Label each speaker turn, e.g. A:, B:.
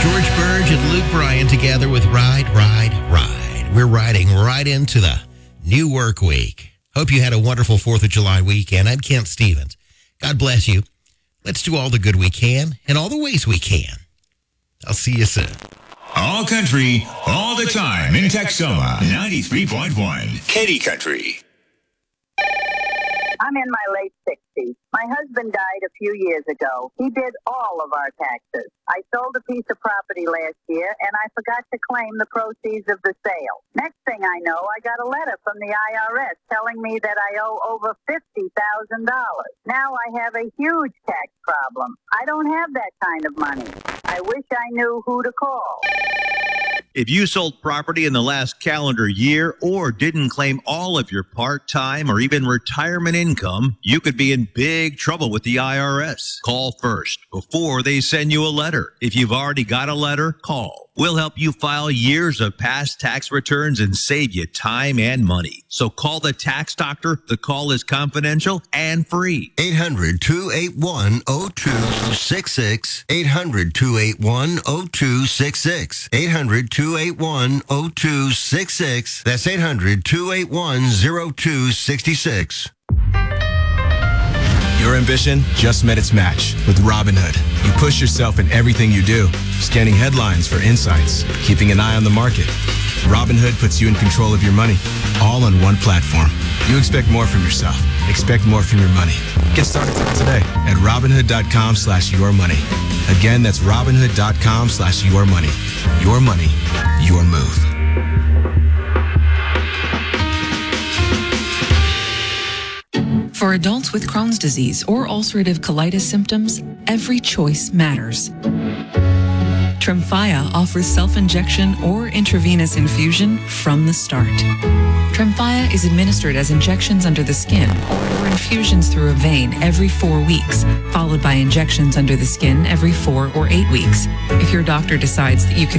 A: George Burge and Luke Bryan together with Ride, Ride, Ride. We're riding right into the new work week. Hope you had a wonderful 4th of July weekend. I'm Kent Stevens. God bless you. Let's do all the good we can in all the ways we can. I'll see you soon.
B: All country, all the time in Texoma. 93.1 Katy Country.
C: I'm in my late 60s. My husband died a few years ago. He did all of our taxes. I sold a piece of property last year, and I forgot to claim the proceeds of the sale. Next thing I know, I got a letter from the IRS telling me that I owe over $50,000. Now I have a huge tax problem. I don't have that kind of money. I wish I knew who to call.
D: If you sold property in the last calendar year or didn't claim all of your part-time or even retirement income, you could be in big trouble with the IRS. Call first before they send you a letter. If you've already got a letter, call. We'll help you file years of past tax returns and save you time and money. So call the tax doctor. The call is confidential and free.
E: 800-281-0266. 800-281-0266. 800-281-0266. That's 800-281-0266.
F: Your ambition just met its match with Robinhood. You push yourself in everything you do, scanning headlines for insights, keeping an eye on the market. Robinhood puts you in control of your money, all on one platform. You expect more from yourself. Expect more from your money. Get started today at Robinhood.com/yourmoney. Again, that's Robinhood.com/yourmoney. Your money, your move.
G: For adults with Crohn's disease or ulcerative colitis symptoms, every choice matters. Tremfya offers self-injection or intravenous infusion from the start. Tremfya is administered as injections under the skin or infusions through a vein every 4 weeks, followed by injections under the skin every 4 or 8 weeks. If your doctor decides that you can